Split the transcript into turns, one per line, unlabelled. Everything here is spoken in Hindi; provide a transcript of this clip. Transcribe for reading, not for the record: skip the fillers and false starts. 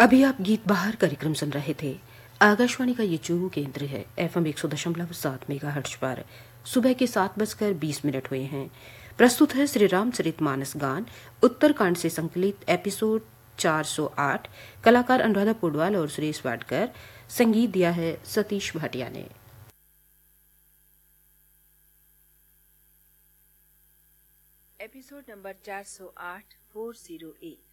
अभी आप गीत बहार कार्यक्रम सुन रहे थे। आकाशवाणी का ये चूरू केंद्र है। FM 100.7 मेगाहर्ट्ज पर सुबह के 7:20 हुए हैं। प्रस्तुत है श्री रामचरित मानस गान उत्तरकांड से संकलित एपिसोड 408। कलाकार अनुराधा पोडवाल और सुरेश वाडकर। संगीत दिया है सतीश भाटिया ने।
Episode number 408 408